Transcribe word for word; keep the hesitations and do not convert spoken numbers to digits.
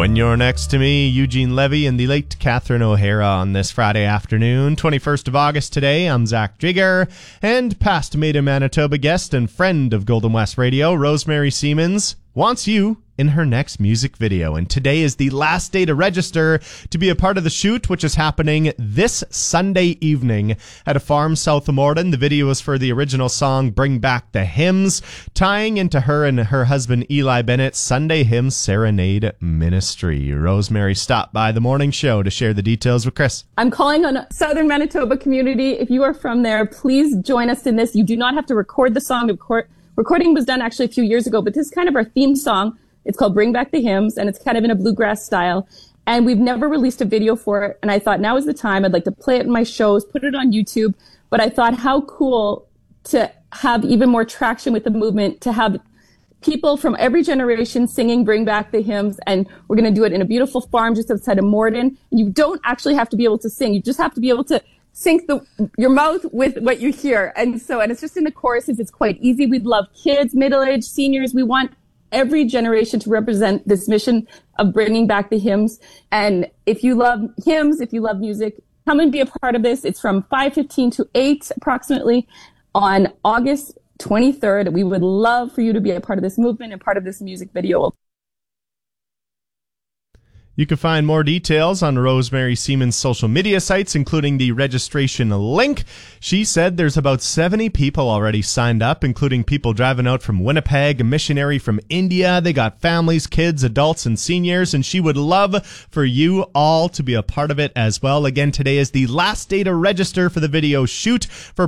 When You're Next to Me, Eugene Levy and the late Catherine O'Hara on this Friday afternoon, twenty-first of August today. I'm Zach Jigger, and past Made in Manitoba guest and friend of Golden West Radio, Rosemary Siemens, wants you in her next music video. And today is the last day to register to be a part of the shoot, which is happening this Sunday evening at a farm south of Morden. The video is for the original song Bring Back the Hymns, tying into her and her husband Eli Bennett's Sunday Hymn Serenade Ministry. Rosemary stopped by the morning show to share the details with Chris. I'm calling on Southern Manitoba community. If you are from there, please join us in this. You do not have to record the song. The recording was done actually a few years ago, but this is kind of our theme song. It's called Bring Back the Hymns, and it's kind of in a bluegrass style. And we've never released a video for it. And I thought now is the time. I'd like to play it in my shows, put it on YouTube. But I thought how cool to have even more traction with the movement, to have people from every generation singing Bring Back the Hymns. And we're going to do it in a beautiful farm just outside of Morden. You don't actually have to be able to sing. You just have to be able to sync the, your mouth with what you hear. And so, and it's just in the choruses. It's quite easy. We'd love kids, middle-aged, seniors. We want every generation to represent this mission of bringing back the hymns. And if you love hymns, if you love music, come and be a part of this. It's from five fifteen to eight approximately on August twenty-third. We would love for you to be a part of this movement and part of this music video. You can find more details on Rosemary Siemens' social media sites, including the registration link. She said there's about seventy people already signed up, including people driving out from Winnipeg, a missionary from India. They got families, kids, adults, and seniors, and she would love for you all to be a part of it as well. Again, today is the last day to register for the video shoot for